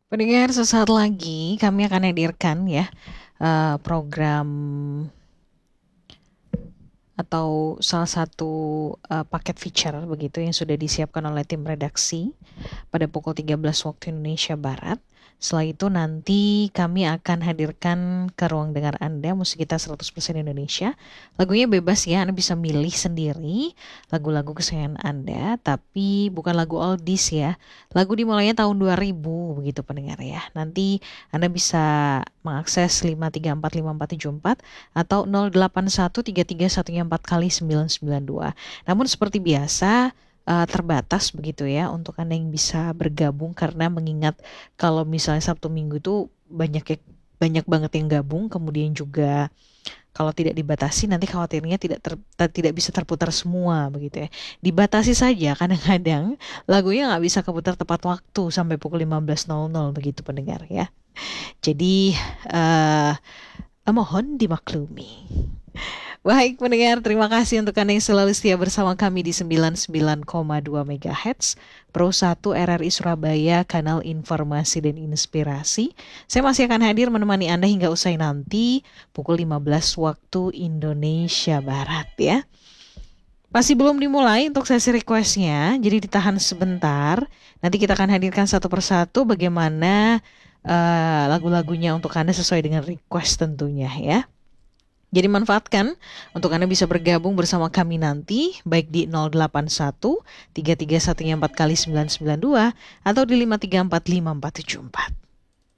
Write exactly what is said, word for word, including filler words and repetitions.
Pendengar, sesaat lagi kami akan hadirkan ya eh, program atau salah satu eh, paket feature begitu yang sudah disiapkan oleh tim redaksi pada pukul tiga belas waktu Indonesia Barat. Setelah itu nanti kami akan hadirkan ke ruang dengar Anda musik kita seratus persen Indonesia. Lagunya bebas ya, Anda bisa milih sendiri lagu-lagu kesayangan Anda, tapi bukan lagu oldies ya. Lagu dimulainya tahun dua ribu begitu pendengar ya. Nanti Anda bisa mengakses lima tiga empat lima empat tujuh empat atau nol delapan satu tiga tiga satu empat kali sembilan sembilan dua. Namun seperti biasa eh, terbatas begitu ya untuk Anda yang bisa bergabung karena mengingat kalau misalnya Sabtu Minggu itu banyak ya- banyak banget yang gabung, kemudian juga kalau tidak dibatasi nanti khawatirnya tidak ter- ter- tidak bisa terputar semua begitu ya. Dibatasi saja kadang-kadang lagunya nggak bisa keputar tepat waktu sampai pukul lima belas nol nol begitu pendengar ya. Jadi eh mohon dimaklumi. Baik pendengar, terima kasih untuk Anda yang selalu setia bersama kami di sembilan puluh sembilan koma dua MHz Pro satu R R I Surabaya, kanal informasi dan inspirasi. Saya masih akan hadir menemani Anda hingga usai nanti pukul lima belas waktu Indonesia Barat ya. Masih belum dimulai untuk sesi requestnya, jadi ditahan sebentar. Nanti kita akan hadirkan satu persatu bagaimana eh, lagu-lagunya untuk Anda sesuai dengan request tentunya ya. Jadi manfaatkan untuk Anda bisa bergabung bersama kami nanti baik di nol delapan satu tiga tiga satu empat kali sembilan sembilan dua atau di lima tiga empat lima empat tujuh empat.